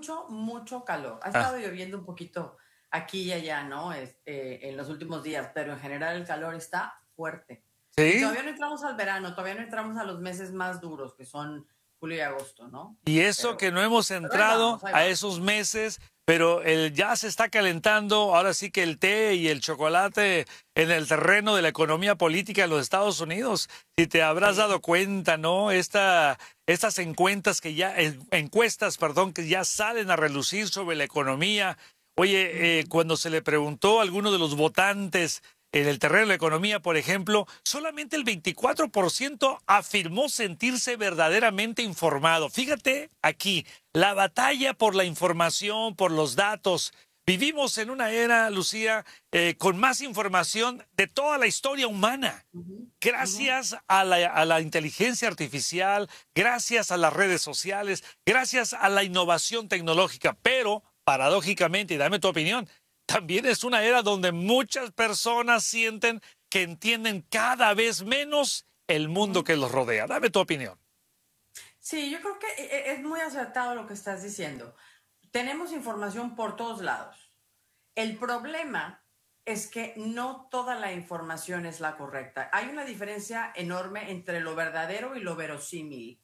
mucho calor. Ha Ah, estado lloviendo un poquito aquí y allá, ¿no? En los últimos días, pero en general el calor está fuerte. Y sí. todavía no entramos al verano, todavía no entramos a los meses más duros, que son julio y agosto, ¿no? Y eso Pero, que no hemos pero ahí entrado vamos, ahí a vamos. esos meses, pero ya se está calentando, ahora sí que el té y el chocolate en el terreno de la economía política de los Estados Unidos. Si te habrás Sí. dado cuenta, ¿no? Estas encuestas, perdón, que ya salen a relucir sobre la economía. Oye, Ujú. cuando se le preguntó a alguno de los votantes en el terreno de la economía, por ejemplo, solamente el 24% afirmó sentirse verdaderamente informado. Fíjate aquí, la batalla por la información, por los datos. Vivimos en una era, Lucía, con más información de toda la historia humana. Ujú, ujú. Gracias a la inteligencia artificial, gracias a las redes sociales, gracias a la innovación tecnológica, pero paradójicamente, y dame tu opinión, también es una era donde muchas personas sienten que entienden cada vez menos el mundo Ujú. que los rodea. Dame tu opinión. Sí, yo creo que es muy acertado lo que estás diciendo. Tenemos información por todos lados. El problema es que no toda la información es la correcta. Hay una diferencia enorme entre lo verdadero y lo verosímil.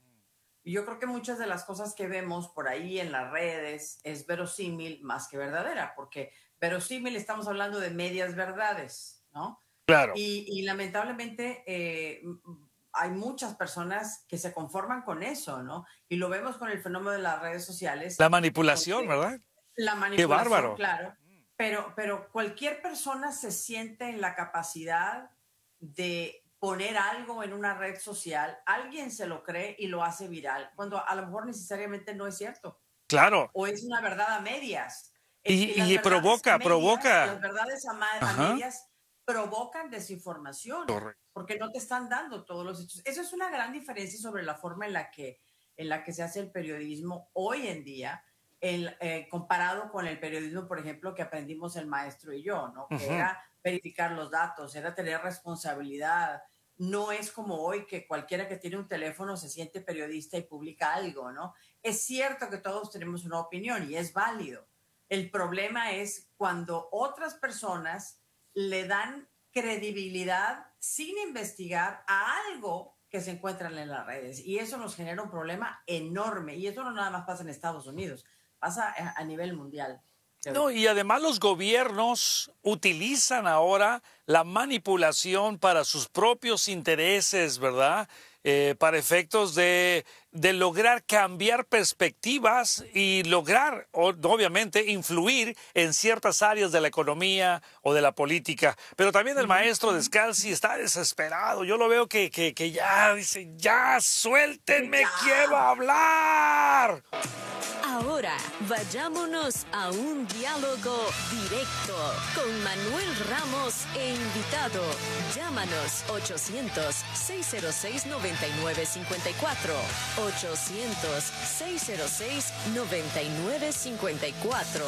Y yo creo que muchas de las cosas que vemos por ahí en las redes es verosímil más que verdadera, porque verosímil estamos hablando de medias verdades, ¿no? Claro, Y lamentablemente hay muchas personas que se conforman con eso, ¿no? Y lo vemos con el fenómeno de las redes sociales, la manipulación, donde ¿verdad? la Qué manipulación, bárbaro. claro, pero cualquier persona se siente en la capacidad de poner algo en una red social, alguien se lo cree y lo hace viral, cuando a lo mejor necesariamente no es cierto, Claro. o es una verdad a medias. Y Las provoca. verdades a Ajá. medias provocan desinformación, Correcto. porque no te están dando todos los hechos. Eso es una gran diferencia sobre la forma en la que se hace el periodismo hoy en día, comparado con el periodismo, por ejemplo, que aprendimos el maestro y yo, ¿no? Que Ujú. era verificar los datos, era tener responsabilidad. No es como hoy que cualquiera que tiene un teléfono se siente periodista y publica algo, ¿no? Es cierto que todos tenemos una opinión y es válido. El problema es cuando otras personas le dan credibilidad sin investigar a algo que se encuentran en las redes. Y eso nos genera un problema enorme. Y eso no nada más pasa en Estados Unidos, pasa a nivel mundial, creo No, yo. y además los gobiernos utilizan ahora la manipulación para sus propios intereses, ¿verdad? Para efectos de lograr cambiar perspectivas y lograr, obviamente, influir en ciertas áreas de la economía o de la política. Pero también el Ujú, maestro ujú. Descalzi está desesperado. Yo lo veo que ya dice, ya, suéltenme, Ya. quiero hablar. Ahora, vayámonos a un diálogo directo con Manuel Ramos e invitado. Llámanos 800-606-9954. 800-606-9954.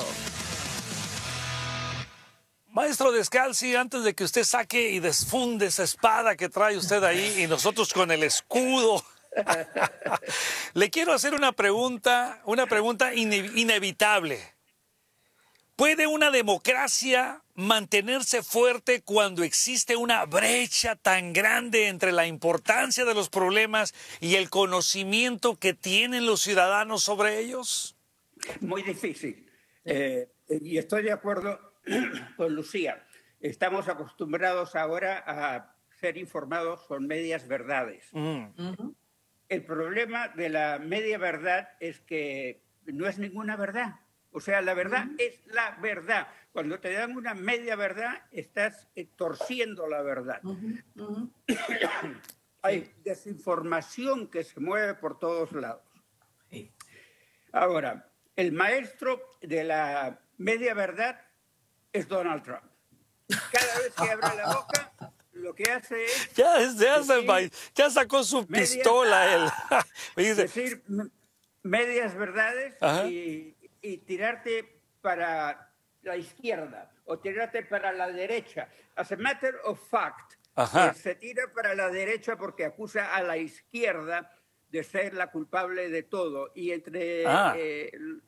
Maestro Descalzi, antes de que usted saque y desfunde esa espada que trae usted ahí y nosotros con el escudo, le quiero hacer una pregunta inevitable. ¿Puede una democracia mantenerse fuerte cuando existe una brecha tan grande entre la importancia de los problemas y el conocimiento que tienen los ciudadanos sobre ellos? Muy difícil. Sí. Y estoy de acuerdo con Lucía. Estamos acostumbrados ahora a ser informados con medias verdades. Mm. Ujú, El problema de la media verdad es que no es ninguna verdad. O sea, la verdad ujú, es la verdad. Cuando te dan una media verdad, estás torciendo la verdad. ujú, ujú. Hay Sí, desinformación que se mueve por todos lados. sí. Ahora, el maestro de la media verdad es Donald Trump. Cada vez que abre la boca, lo que hace es decir Ya sacó su medias, pistola él. Me dice, decir medias verdades ajá, y tirarte para la izquierda o tirarte para la derecha. As a matter of fact, ajá. se tira para la derecha porque acusa a la izquierda de ser la culpable de todo. Y Ah. entre